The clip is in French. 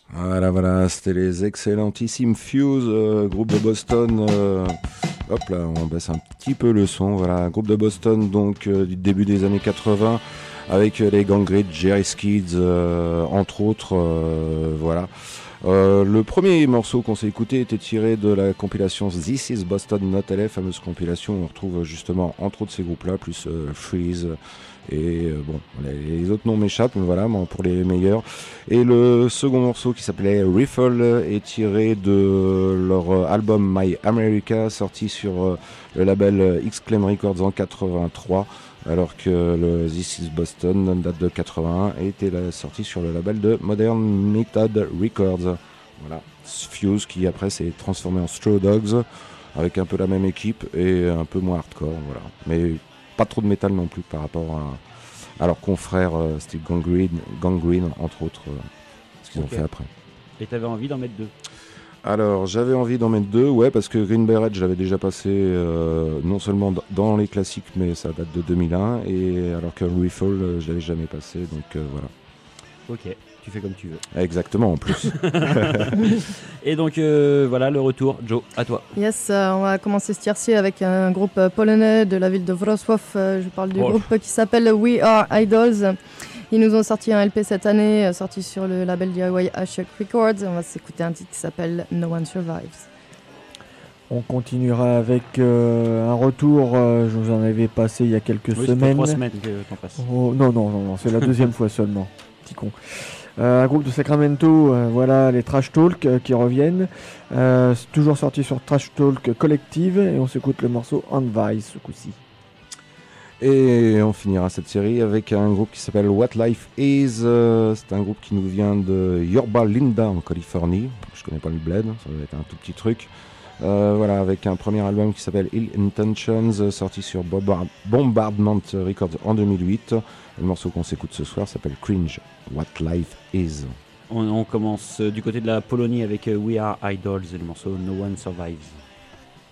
Voilà, c'était les excellentissimes Fuse, groupe de Boston. Hop là, on baisse un petit peu le son. Voilà, groupe de Boston donc du début des années 80 avec les Gangrene, Jerry Skids, entre autres. Voilà. Le premier morceau qu'on s'est écouté était tiré de la compilation This is Boston Not LA, fameuse compilation où on retrouve justement entre autres ces groupes-là, plus Freeze et bon, les autres noms m'échappent, mais voilà, pour les meilleurs. Et le second morceau qui s'appelait Riffle est tiré de leur album My America, sorti sur le label X-Clem Records en 83. Alors que le This is Boston date de 81 et était sorti sur le label de Modern Method Records. Voilà, Fuse qui après s'est transformé en Straw Dogs avec un peu la même équipe et un peu moins hardcore. Voilà, mais pas trop de métal non plus par rapport à leurs confrères style Gangrene entre autres, ce qu'ils ont fait après. Et t'avais envie d'en mettre deux? Alors, j'avais envie d'en mettre deux, ouais, parce que Green Beret, je l'avais déjà passé non seulement dans les classiques, mais ça date de 2001, et alors que Riffle, je l'avais jamais passé, donc voilà. Ok, tu fais comme tu veux. Exactement, en plus. Et donc, voilà le retour. Joe, à toi. Yes, on va commencer ce tiers-ci avec un groupe polonais de la ville de Wrocław. Je parle du groupe qui s'appelle We Are Idols. Ils nous ont sorti un LP cette année, sorti sur le label DIY Ashok Records. On va s'écouter un titre qui s'appelle No One Survives. On continuera avec un retour, je vous en avais passé il y a quelques semaines. 3 semaines que t'en passes. Oh, non, c'est la deuxième fois seulement, petit con. Un groupe de Sacramento, voilà les Trash Talk qui reviennent. C'est toujours sorti sur Trash Talk Collective et on s'écoute le morceau On Vice ce coup-ci. Et on finira cette série avec un groupe qui s'appelle What Life Is. C'est un groupe qui nous vient de Yorba Linda en Californie. Je connais pas le bled, ça va être un tout petit truc. Voilà, avec un premier album qui s'appelle Ill Intentions, sorti sur Bombardment Records en 2008. Le morceau qu'on s'écoute ce soir s'appelle Cringe, What Life Is. On commence du côté de la Polonie avec We Are Idols et le morceau No One Survives.